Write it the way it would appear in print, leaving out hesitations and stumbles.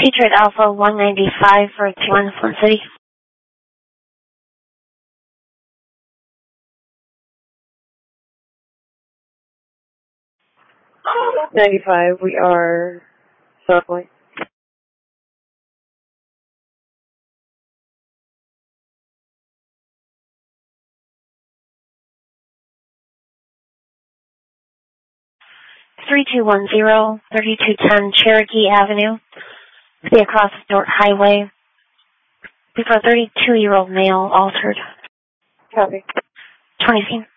Patriot Alpha 195 for 21 Flint City. 95, we are circling. Three two 3210 Cherokee Avenue. Be across North Highway. Be for a 32-year-old male, altered. Copy. 20 scene.